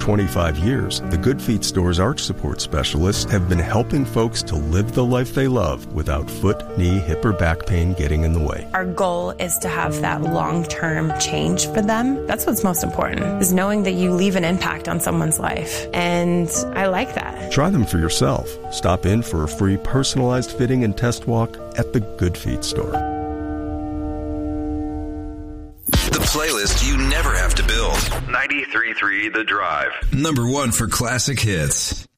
25 years, the Good Feet Store's arch support specialists have been helping folks to live the life they love without foot, knee, hip, or back pain getting in the way. Our goal is to have that long-term change for them. That's what's most important, is knowing that you leave an impact on someone's life. And I like that. Try them for yourself. Stop in for a free personalized fitting and test walk at the Good Feet Store. The playlist you never have to build. 93.3 The Drive. Number 1 for classic hits.